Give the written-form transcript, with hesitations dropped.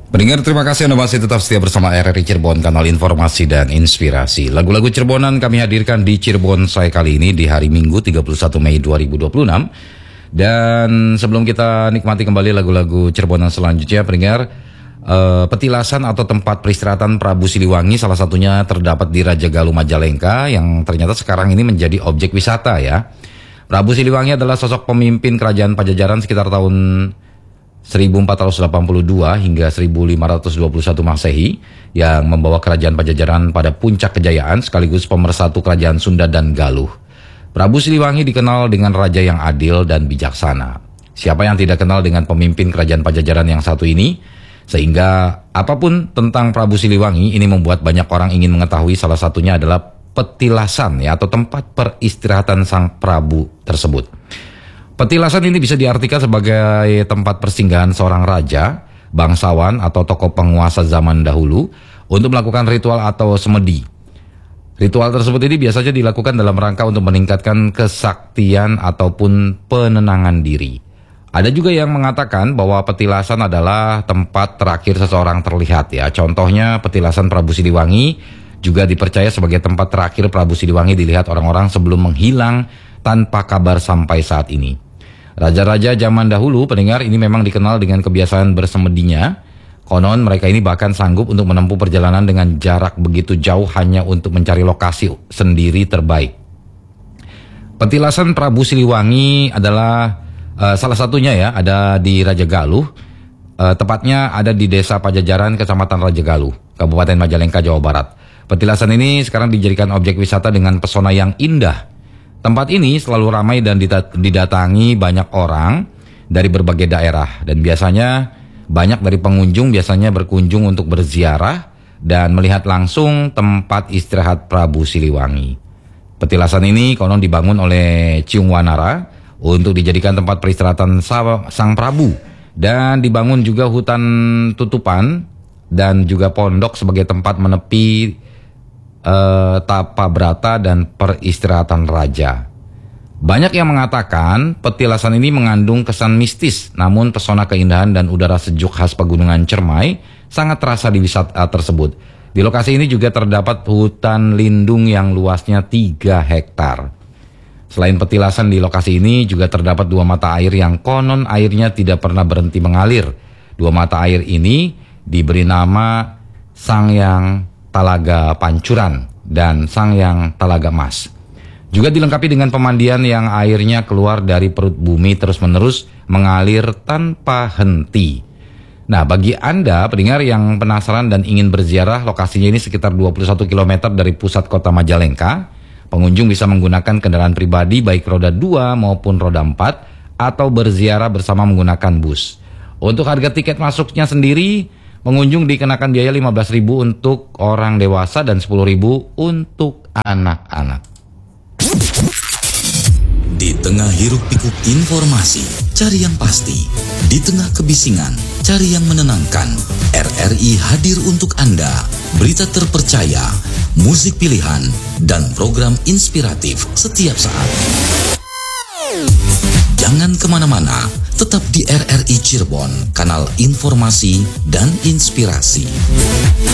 Pendengar, terima kasih Anda masih tetap setia bersama RRI Cirebon, kanal informasi dan inspirasi. Lagu-lagu Cirebonan kami hadirkan di Cirebon saya kali ini di hari Minggu 31 Mei 2026. Dan sebelum kita nikmati kembali lagu-lagu Cirebonan selanjutnya, pendengar, petilasan atau tempat peristirahatan Prabu Siliwangi salah satunya terdapat di Raja Galuh Majalengka yang ternyata sekarang ini menjadi objek wisata ya. Prabu Siliwangi adalah sosok pemimpin kerajaan Pajajaran sekitar tahun 1482 hingga 1521 Masehi yang membawa kerajaan Pajajaran pada puncak kejayaan sekaligus pemersatu kerajaan Sunda dan Galuh. Prabu Siliwangi dikenal dengan raja yang adil dan bijaksana. Siapa yang tidak kenal dengan pemimpin kerajaan Pajajaran yang satu ini? Sehingga apapun tentang Prabu Siliwangi ini membuat banyak orang ingin mengetahui, salah satunya adalah petilasan ya, atau tempat peristirahatan sang Prabu tersebut. Petilasan ini bisa diartikan sebagai tempat persinggahan seorang raja, bangsawan atau tokoh penguasa zaman dahulu untuk melakukan ritual atau semedi. Ritual tersebut ini biasanya dilakukan dalam rangka untuk meningkatkan kesaktian ataupun penenangan diri. Ada juga yang mengatakan bahwa petilasan adalah tempat terakhir seseorang terlihat ya. Contohnya petilasan Prabu Siliwangi juga dipercaya sebagai tempat terakhir Prabu Siliwangi dilihat orang-orang sebelum menghilang tanpa kabar sampai saat ini. Raja-raja zaman dahulu, pendengar, ini memang dikenal dengan kebiasaan bersemedinya. Konon mereka ini bahkan sanggup untuk menempuh perjalanan dengan jarak begitu jauh hanya untuk mencari lokasi sendiri terbaik. Petilasan Prabu Siliwangi adalah salah satunya ya, ada di Raja Galuh. Tepatnya ada di Desa Pajajaran, Kecamatan Raja Galuh, Kabupaten Majalengka, Jawa Barat. Petilasan ini sekarang dijadikan objek wisata dengan pesona yang indah. Tempat ini selalu ramai dan didatangi banyak orang dari berbagai daerah. Dan biasanya banyak dari pengunjung biasanya berkunjung untuk berziarah dan melihat langsung tempat istirahat Prabu Siliwangi. Petilasan ini konon dibangun oleh Ciung Wanara untuk dijadikan tempat peristirahatan sang Prabu. Dan dibangun juga hutan tutupan dan juga pondok sebagai tempat menepi tapa brata dan peristirahatan raja. Banyak yang mengatakan petilasan ini mengandung kesan mistis, namun pesona keindahan dan udara sejuk khas pegunungan Cermai sangat terasa di wisata tersebut. Di lokasi ini juga terdapat hutan lindung yang luasnya 3 hektar. Selain petilasan, di lokasi ini juga terdapat 2 mata air yang konon airnya tidak pernah berhenti mengalir. 2 mata air ini diberi nama Sangyang Talaga Pancuran dan Sangyang Talaga Mas. Juga dilengkapi dengan pemandian yang airnya keluar dari perut bumi terus-menerus mengalir tanpa henti. Nah, bagi Anda pendengar yang penasaran dan ingin berziarah, lokasinya ini sekitar 21 km dari pusat kota Majalengka. Pengunjung bisa menggunakan kendaraan pribadi baik roda 2 maupun roda 4 atau berziarah bersama menggunakan bus. Untuk harga tiket masuknya sendiri, pengunjung dikenakan biaya 15.000 untuk orang dewasa dan 10.000 untuk anak-anak. Di tengah hiruk pikuk informasi, cari yang pasti. Di tengah kebisingan, cari yang menenangkan. RRI hadir untuk Anda. Berita terpercaya, musik pilihan, dan program inspiratif setiap saat. Jangan kemana-mana, tetap di RRI Cirebon, kanal informasi dan inspirasi.